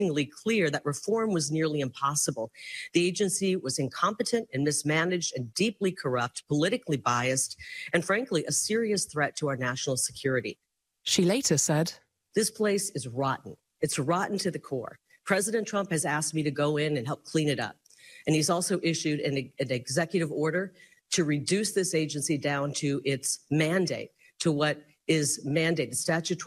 clear that reform was nearly impossible. The agency was incompetent and mismanaged and deeply corrupt, politically biased, and frankly, a serious threat to our national security. She later said, "This place is rotten. It's rotten to the core. President Trump has asked me to go in and help clean it up. And he's also issued an executive order to reduce this agency down to its mandate, to what is mandated, statutory